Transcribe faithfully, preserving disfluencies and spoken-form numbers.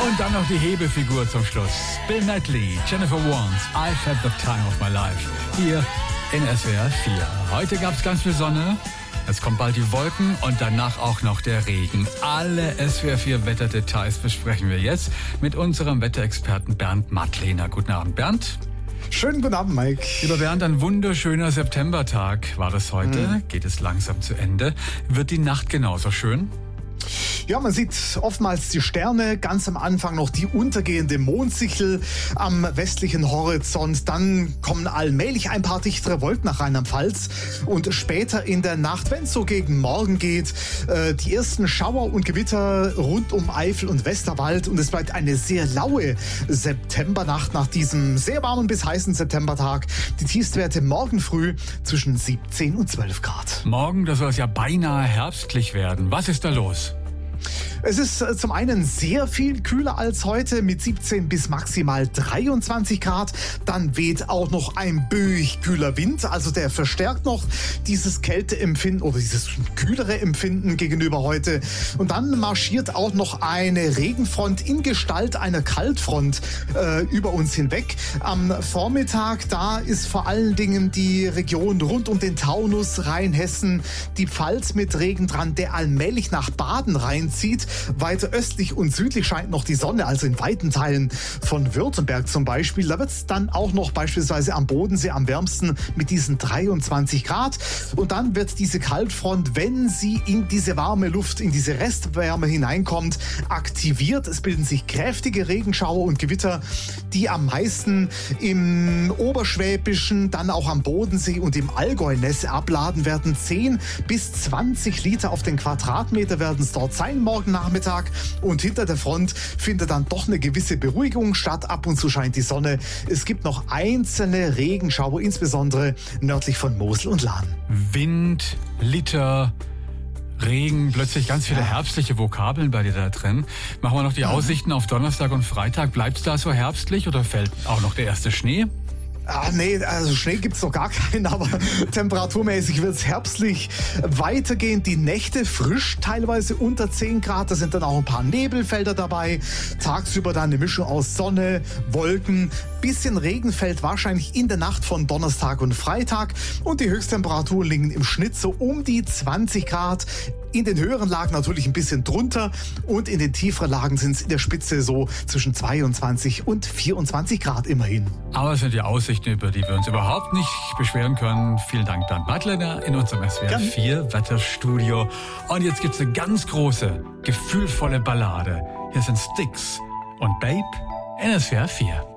Und dann noch die Hebefigur zum Schluss. Bill Medley, Jennifer Warnes, I've had the time of my life. Hier in S W R vier. Heute gab es ganz viel Sonne. Es kommt bald die Wolken und danach auch noch der Regen. Alle S W R vier Wetterdetails besprechen wir jetzt mit unserem Wetterexperten Bernd Mattlehner. Guten Abend, Bernd. Schönen guten Abend, Mike. Lieber Bernd, ein wunderschöner Septembertag war das heute. Mhm. Geht es langsam zu Ende. Wird die Nacht genauso schön? Ja, man sieht oftmals die Sterne, ganz am Anfang noch die untergehende Mondsichel am westlichen Horizont. Dann kommen allmählich ein paar dichtere Wolken nach Rheinland-Pfalz. Und später in der Nacht, wenn es so gegen Morgen geht, äh, die ersten Schauer und Gewitter rund um Eifel und Westerwald. Und es bleibt eine sehr laue Septembernacht nach diesem sehr warmen bis heißen Septembertag. Die Tiefstwerte morgen früh zwischen siebzehn und zwölf Grad. Morgen, da soll es ja beinahe herbstlich werden. Was ist da los? Es ist zum einen sehr viel kühler als heute mit siebzehn bis maximal dreiundzwanzig Grad. Dann weht auch noch ein böig kühler Wind. Also der verstärkt noch dieses Kälteempfinden oder dieses kühlere Empfinden gegenüber heute. Und dann marschiert auch noch eine Regenfront in Gestalt einer Kaltfront äh, über uns hinweg. Am Vormittag, da ist vor allen Dingen die Region rund um den Taunus, Rheinhessen, die Pfalz mit Regen dran, der allmählich nach Baden reinzieht. Weiter östlich und südlich scheint noch die Sonne, also in weiten Teilen von Württemberg zum Beispiel. Da wird es dann auch noch beispielsweise am Bodensee am wärmsten mit diesen dreiundzwanzig Grad. Und dann wird diese Kaltfront, wenn sie in diese warme Luft, in diese Restwärme hineinkommt, aktiviert. Es bilden sich kräftige Regenschauer und Gewitter, die am meisten im Oberschwäbischen, dann auch am Bodensee und im Allgäu Nässe abladen werden. zehn bis zwanzig Liter auf den Quadratmeter werden es dort sein morgen Nachmittag. Und hinter der Front findet dann doch eine gewisse Beruhigung statt. Ab und zu scheint die Sonne. Es gibt noch einzelne Regenschauer, insbesondere nördlich von Mosel und Lahn. Wind, Liter, Regen, plötzlich ganz viele herbstliche Vokabeln bei dir da drin. Machen wir noch die Aussichten auf Donnerstag und Freitag. Bleibt es da so herbstlich oder fällt auch noch der erste Schnee? Ah, nee, also Schnee gibt's noch gar keinen, aber temperaturmäßig wird's herbstlich weitergehen. Die Nächte frisch, teilweise unter zehn Grad. Da sind dann auch ein paar Nebelfelder dabei. Tagsüber dann eine Mischung aus Sonne, Wolken. Bisschen Regen fällt wahrscheinlich in der Nacht von Donnerstag und Freitag. Und die Höchsttemperaturen liegen im Schnitt so um die zwanzig Grad. In den höheren Lagen natürlich ein bisschen drunter und in den tieferen Lagen sind es in der Spitze so zwischen zweiundzwanzig und vierundzwanzig Grad immerhin. Aber es sind die Aussichten, über die wir uns überhaupt nicht beschweren können. Vielen Dank, Bernd Mattlehner in unserem S W R vier Wetterstudio. Und jetzt gibt's eine ganz große, gefühlvolle Ballade. Hier sind Styx und Babe in S W R vier.